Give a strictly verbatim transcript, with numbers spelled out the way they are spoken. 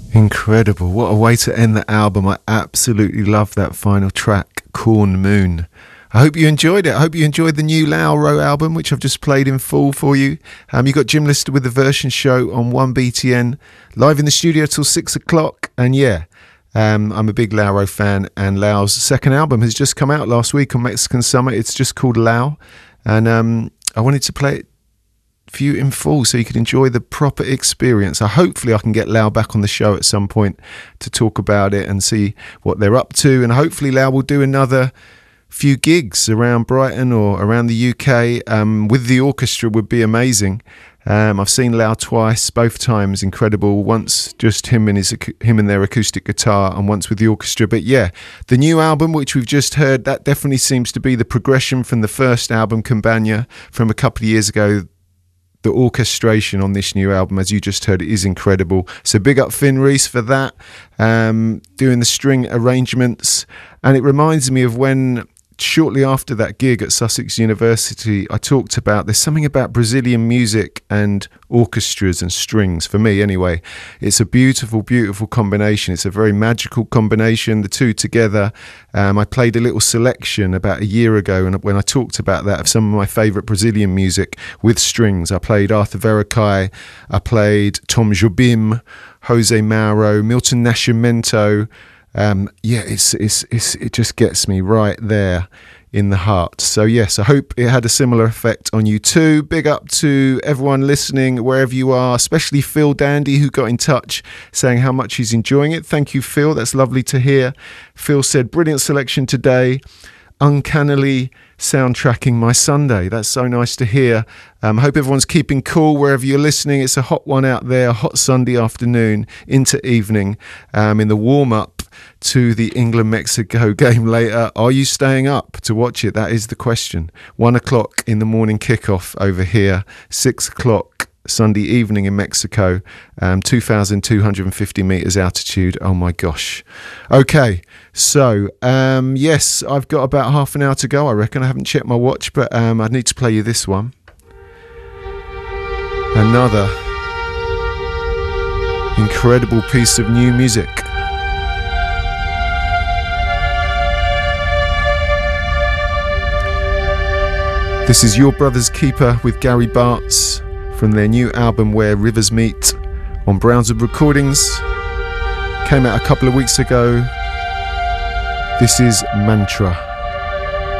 Incredible. What a way to end the album. I absolutely love that final track, Corn Moon. I hope you enjoyed it. I hope you enjoyed the new Lauro album, which I've just played in full for you. Um, you got Jim Lister with the Version Show on one B T N, live in the studio till six o'clock. And yeah, um, I'm a big Lauro fan, and Lau's second album has just come out last week on Mexican Summer. It's just called Lau, and um, I wanted to play it for you in full so you could enjoy the proper experience. So hopefully I can get Lau back on the show at some point to talk about it and see what they're up to, and hopefully Lau will do another few gigs around Brighton or around the U K um, with the orchestra. Would be amazing. um, I've seen Lau twice, both times incredible. Once just him and his him and their acoustic guitar, and once with the orchestra. But yeah, the new album which we've just heard, that definitely seems to be the progression from the first album, Campagna, from a couple of years ago. The orchestration on this new album, as you just heard, is incredible. So big up Finn Reese for that, um, doing the string arrangements. And it reminds me of when, shortly after that gig at Sussex University, I talked about, there's something about Brazilian music and orchestras and strings, for me anyway. It's a beautiful, beautiful combination. It's a very magical combination, the two together. Um, I played a little selection about a year ago, and when I talked about that, of some of my favourite Brazilian music with strings. I played Arthur Verocai, I played Tom Jobim, Jose Mauro, Milton Nascimento. Um, yeah, it's, it's, it's, it just gets me right there in the heart. So yes, I hope it had a similar effect on you too. Big up to everyone listening wherever you are, especially Phil Dandy, who got in touch saying how much he's enjoying it. Thank you, Phil. That's lovely to hear. Phil said, brilliant selection today, uncannily soundtracking my Sunday. That's so nice to hear. Um, I hope everyone's keeping cool wherever you're listening. It's a hot one out there, a hot Sunday afternoon into evening, um, in the warm-up to the England-Mexico game later. Are you staying up to watch it? That is the question. One o'clock in the morning kickoff over here, six o'clock Sunday evening in Mexico, um, two thousand two hundred fifty meters altitude. Oh my gosh. Okay, so um, yes, I've got about half an hour to go, I reckon. I haven't checked my watch, but um, I need to play you this one. Another incredible piece of new music. This is Your Brother's Keeper with Gary Bartz from their new album Where Rivers Meet on Brownswood Recordings. Came out a couple of weeks ago. This is Mantra.